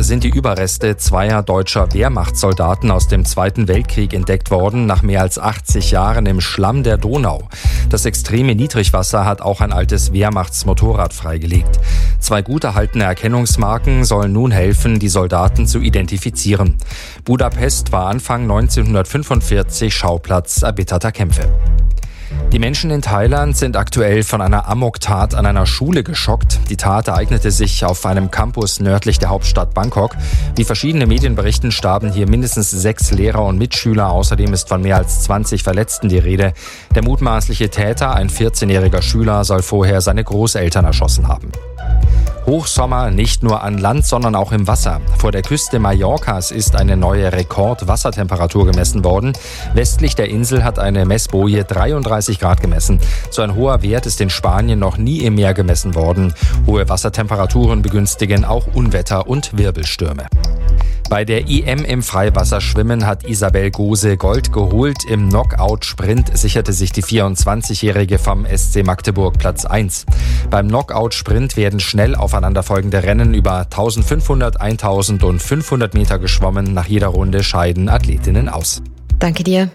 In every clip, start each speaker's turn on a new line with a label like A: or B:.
A: sind die Überreste zweier deutscher Wehrmachtssoldaten aus dem Zweiten Weltkrieg entdeckt worden, nach mehr als 80 Jahren im Schlamm der Donau. Das extreme Niedrigwasser hat auch ein altes Wehrmachtsmotorrad freigelegt. 2 gut erhaltene Erkennungsmarken sollen nun helfen, die Soldaten zu identifizieren. Budapest war Anfang 1945 Schauplatz erbitterter Kämpfe. Die Menschen in Thailand sind aktuell von einer Amoktat an einer Schule geschockt. Die Tat ereignete sich auf einem Campus nördlich der Hauptstadt Bangkok. Wie verschiedene Medien berichten, starben hier mindestens 6 Lehrer und Mitschüler. Außerdem ist von mehr als 20 Verletzten die Rede. Der mutmaßliche Täter, ein 14-jähriger Schüler, soll vorher seine Großeltern erschossen haben. Hochsommer nicht nur an Land, sondern auch im Wasser. Vor der Küste Mallorcas ist eine neue Rekordwassertemperatur gemessen worden. Westlich der Insel hat eine Messboje 33 Grad gemessen. So ein hoher Wert ist in Spanien noch nie im Meer gemessen worden. Hohe Wassertemperaturen begünstigen auch Unwetter und Wirbelstürme. Bei der EM im Freiwasserschwimmen hat Isabel Gose Gold geholt. Im Knockout-Sprint sicherte sich die 24-Jährige vom SC Magdeburg Platz 1. Beim Knockout-Sprint werden schnell aufeinanderfolgende Rennen über 1500, 1000 und 500 Meter geschwommen. Nach jeder Runde scheiden Athletinnen aus.
B: Danke dir.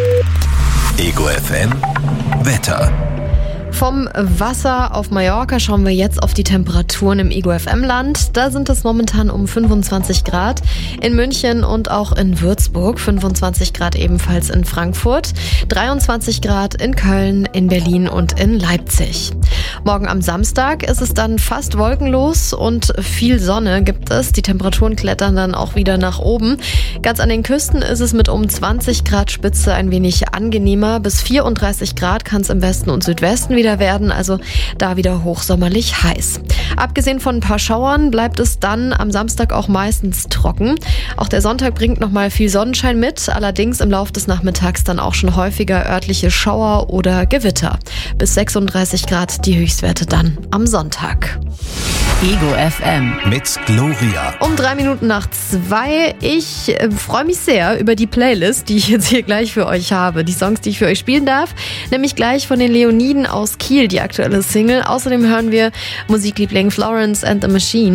C: Ego FM Wetter.
B: Vom Wasser auf Mallorca schauen wir jetzt auf die Temperaturen im Ego FM-Land. Da sind es momentan um 25 Grad. In München und auch in Würzburg. 25 Grad ebenfalls in Frankfurt. 23 Grad in Köln, in Berlin und in Leipzig. Morgen am Samstag ist es dann fast wolkenlos und viel Sonne gibt es. Die Temperaturen klettern dann auch wieder nach oben. Ganz an den Küsten ist es mit um 20 Grad Spitze ein wenig angenehmer. Bis 34 Grad kann es im Westen und Südwesten wieder werden, also da wieder hochsommerlich heiß. Abgesehen von ein paar Schauern bleibt es dann am Samstag auch meistens trocken. Auch der Sonntag bringt nochmal viel Sonnenschein mit, allerdings im Laufe des Nachmittags dann auch schon häufiger örtliche Schauer oder Gewitter. Bis 36 Grad die Höchstwerte dann am Sonntag.
C: Ego FM mit Gloria.
B: Um 3 Minuten nach 2. Ich freue mich sehr über die Playlist, die ich jetzt hier gleich für euch habe. Die Songs, die ich für euch spielen darf, nämlich gleich von den Leoniden aus Kiel, die aktuelle Single. Außerdem hören wir Musikliebling Florence and the Machine.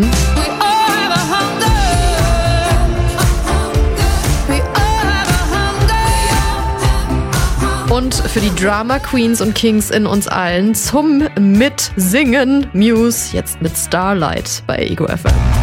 B: Und für die Drama Queens und Kings in uns allen zum Mitsingen Muse, jetzt mit Starlight bei Ego FM.